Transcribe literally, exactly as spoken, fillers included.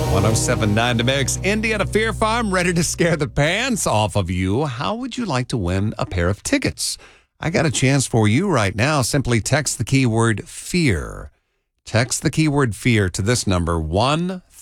one oh seven point nine to Mix. Indy at a Fear Farm, ready to scare the pants off of you. How would you like to win a pair of tickets? I got a chance for you right now. Simply text the keyword fear. Text the keyword fear to this number, one